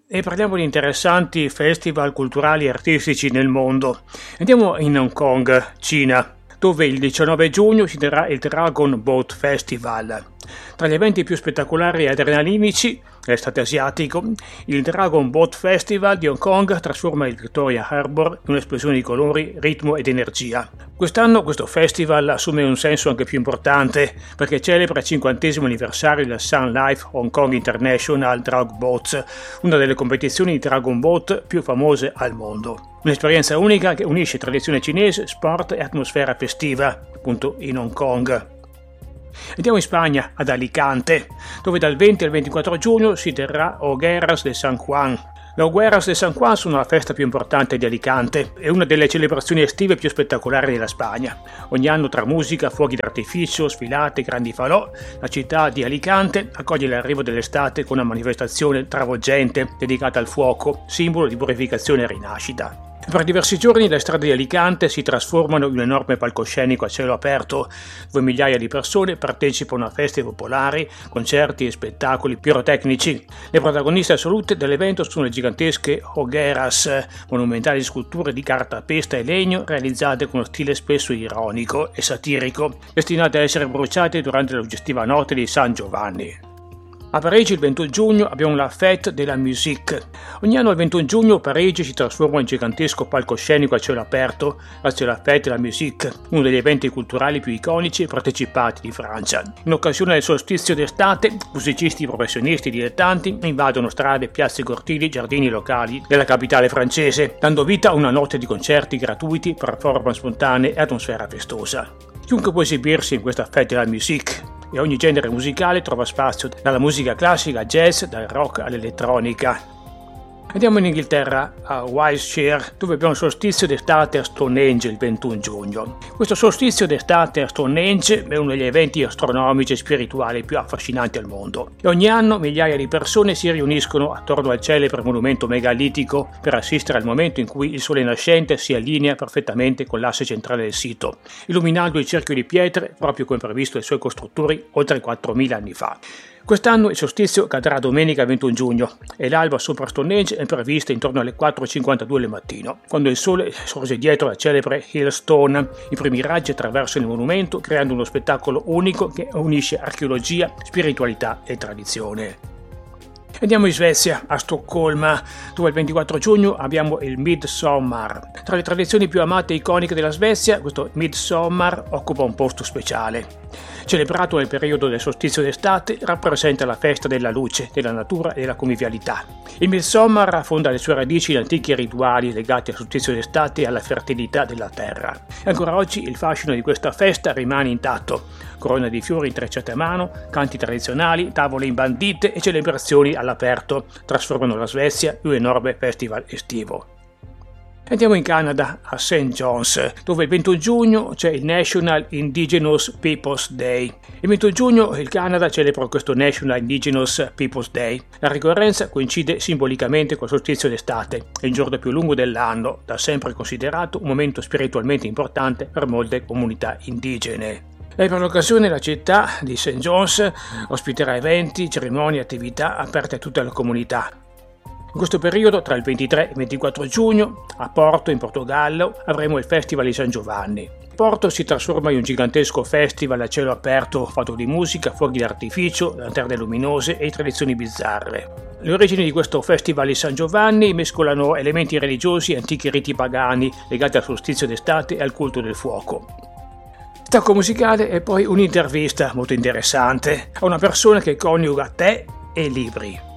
e parliamo di interessanti festival culturali e artistici nel mondo. Andiamo in Hong Kong, Cina, dove il 19 giugno si terrà il Dragon Boat Festival. Tra gli eventi più spettacolari e adrenalinici dell'estate asiatico, il Dragon Boat Festival di Hong Kong trasforma il Victoria Harbour in un'esplosione di colori, ritmo ed energia. Quest'anno questo festival assume un senso anche più importante perché celebra il 50° anniversario del Sun Life Hong Kong International Drag Boats, una delle competizioni di Dragon Boat più famose al mondo. Un'esperienza unica che unisce tradizione cinese, sport e atmosfera festiva, appunto in Hong Kong. Andiamo in Spagna, ad Alicante, dove dal 20 al 24 giugno si terrà Hogueras de San Juan. Le Hogueras de San Juan sono la festa più importante di Alicante e una delle celebrazioni estive più spettacolari della Spagna. Ogni anno tra musica, fuochi d'artificio, sfilate, grandi falò, la città di Alicante accoglie l'arrivo dell'estate con una manifestazione travolgente dedicata al fuoco, simbolo di purificazione e rinascita. Per diversi giorni le strade di Alicante si trasformano in un enorme palcoscenico a cielo aperto, dove migliaia di persone partecipano a feste popolari, concerti e spettacoli pirotecnici. Le protagoniste assolute dell'evento sono le gigantesche hogueras, monumentali sculture di carta, pesta e legno realizzate con uno stile spesso ironico e satirico, destinate a essere bruciate durante la suggestiva notte di San Giovanni. A Parigi il 21 giugno abbiamo la Fête de la Musique. Ogni anno il 21 giugno Parigi si trasforma in gigantesco palcoscenico a cielo aperto grazie alla Fête de la Musique, uno degli eventi culturali più iconici e partecipati di Francia. In occasione del solstizio d'estate, musicisti professionisti e dilettanti invadono strade, piazze, cortili, giardini locali della capitale francese, dando vita a una notte di concerti gratuiti, performance spontanee e atmosfera festosa. Chiunque può esibirsi in questa Fête de la Musique, e ogni genere musicale trova spazio, dalla musica classica al jazz, dal rock all'elettronica. Andiamo in Inghilterra, a Wiltshire, dove abbiamo il solstizio d'estate a Stonehenge il 21 giugno. Questo solstizio d'estate a Stonehenge è uno degli eventi astronomici e spirituali più affascinanti al mondo. E ogni anno migliaia di persone si riuniscono attorno al celebre monumento megalitico per assistere al momento in cui il sole nascente si allinea perfettamente con l'asse centrale del sito, illuminando il cerchio di pietre proprio come previsto dai suoi costruttori oltre 4.000 anni fa. Quest'anno il solstizio cadrà domenica 21 giugno e l'alba sopra Stonehenge è prevista intorno alle 4:52 del mattino, quando il sole sorge dietro la celebre Hill Stone. I primi raggi attraversano il monumento creando uno spettacolo unico che unisce archeologia, spiritualità e tradizione. Andiamo in Svezia, a Stoccolma, dove il 24 giugno abbiamo il Midsommar. Tra le tradizioni più amate e iconiche della Svezia, questo Midsommar occupa un posto speciale. Celebrato nel periodo del solstizio d'estate, rappresenta la festa della luce, della natura e della convivialità. Il Midsommar affonda le sue radici in antichi rituali legati al solstizio d'estate e alla fertilità della terra. E ancora oggi il fascino di questa festa rimane intatto. Corona di fiori intrecciate a mano, canti tradizionali, tavole imbandite e celebrazioni all'aperto trasformano la Svezia in un enorme festival estivo. Andiamo in Canada, a St. John's, dove il 21 giugno c'è il National Indigenous Peoples Day. Il 21 giugno il Canada celebra questo National Indigenous Peoples Day. La ricorrenza coincide simbolicamente col solstizio d'estate, il giorno più lungo dell'anno, da sempre considerato un momento spiritualmente importante per molte comunità indigene. E per l'occasione la città di St. John's ospiterà eventi, cerimonie e attività aperte a tutta la comunità. In questo periodo, tra il 23 e il 24 giugno, a Porto, in Portogallo, avremo il Festival di San Giovanni. Porto si trasforma in un gigantesco festival a cielo aperto fatto di musica, fuochi d'artificio, lanterne luminose e tradizioni bizzarre. Le origini di questo Festival di San Giovanni mescolano elementi religiosi e antichi riti pagani legati al solstizio d'estate e al culto del fuoco. Stacco musicale e poi un'intervista molto interessante a una persona che coniuga tè e libri.